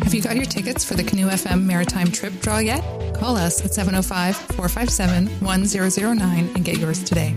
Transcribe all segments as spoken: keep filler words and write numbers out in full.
Have you got your tickets for the Canoe F M Maritime Trip Draw yet? Call us at seven oh five, four five seven, one zero zero nine and get yours today.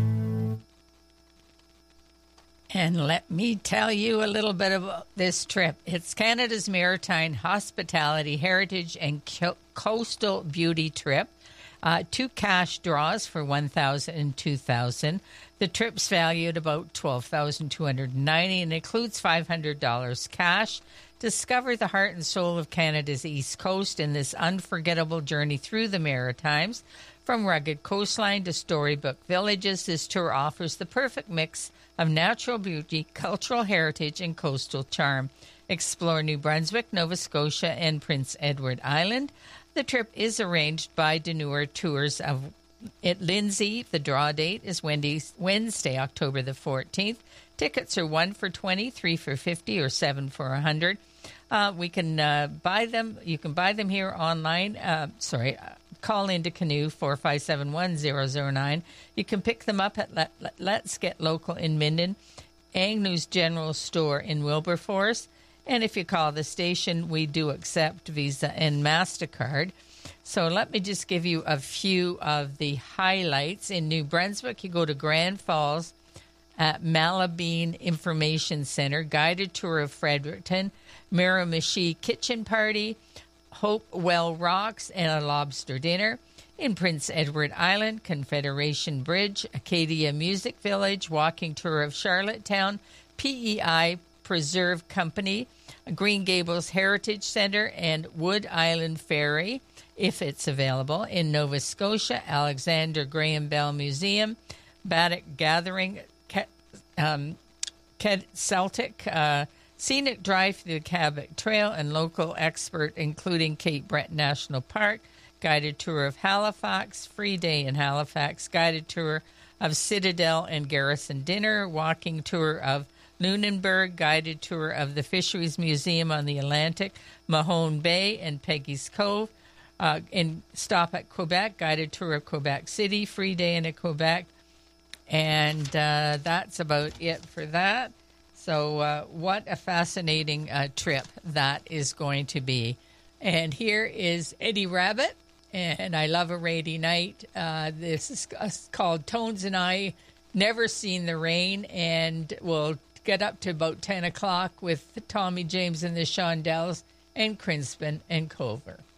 And let me tell you a little bit about this trip. It's Canada's Maritime Hospitality Heritage and Coastal Beauty Trip. Uh, two cash draws for one thousand dollars and two thousand dollars. The trip's valued about twelve thousand two hundred ninety dollars and includes five hundred dollars cash. Discover the heart and soul of Canada's East Coast in this unforgettable journey through the Maritimes. From rugged coastline to storybook villages, this tour offers the perfect mix of natural beauty, cultural heritage, and coastal charm. Explore New Brunswick, Nova Scotia, and Prince Edward Island. The trip is arranged by Deneuer Tours of at Lindsay. The draw date is Wednesday, October the fourteenth. Tickets are one for twenty, three for fifty, or seven for one hundred. Uh, we can uh, buy them. You can buy them here online. Uh, sorry, uh, call into Canoe four five seven one zero zero nine. You can pick them up at Let, Let, Let's Get Local in Minden, Agnew's General Store in Wilberforce. And if you call the station, we do accept Visa and MasterCard. So let me just give you a few of the highlights. In New Brunswick, you go to Grand Falls at Malabine Information Center, guided tour of Fredericton, Miramichi Kitchen Party, Hopewell Rocks, and a lobster dinner. In Prince Edward Island, Confederation Bridge, Acadia Music Village, walking tour of Charlottetown, P E I Preserve Company, Green Gables Heritage Center, and Wood Island Ferry, if it's available. In Nova Scotia, Alexander Graham Bell Museum, Baddock Gathering, um, Celtic, uh, scenic drive through the Cabot Trail, and local expert, including Cape Breton National Park, guided tour of Halifax, free day in Halifax, guided tour of Citadel and Garrison Dinner, walking tour of Lunenburg, guided tour of the Fisheries Museum on the Atlantic, Mahone Bay and Peggy's Cove, uh, and stop at Quebec, guided tour of Quebec City, free day in Quebec, and uh, that's about it for that. So uh, what a fascinating uh, trip that is going to be. And here is Eddie Rabbitt, and I Love a Rainy Night. Uh, this is called Tones and I Never Seen the Rain, and we'll get up to about ten o'clock with Tommy James and the Shondells and Crispin and Culver.